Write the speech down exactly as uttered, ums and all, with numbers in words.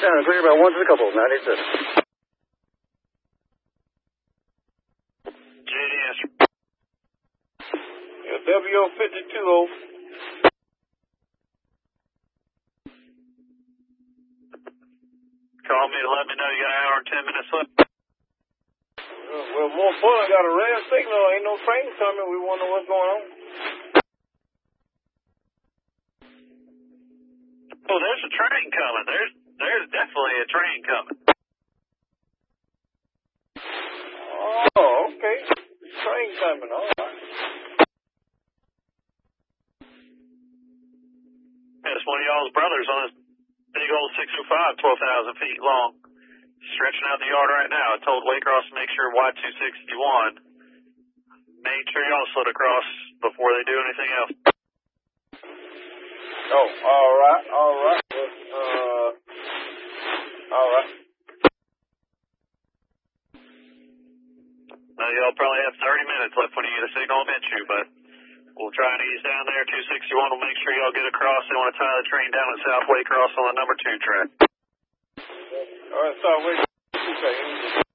Sound clear about one to the couple, ninety-seven. J D S. Yeah, W O fifty-two oh. Call me to let me know you got an hour and ten minutes left. Uh, well, more important, I got a red signal. Ain't no train coming. We wonder what's going on. Oh, there's a train coming. There's there's definitely a train coming. Oh, okay. Train coming. All right. That's one of y'all's brothers on his big old six oh five, twelve thousand feet long. Stretching out the yard right now. I told Waycross to make sure Y two sixty-one made sure y'all slid across before they do anything else. Oh, all right, all right. Uh, all right. Now, y'all probably have thirty minutes left when you get a signal of you, but we'll try and ease down there. two sixty-one will make sure y'all get across. They want to tie the train down at South Waycross on the number two track. All right, so wait. Okay.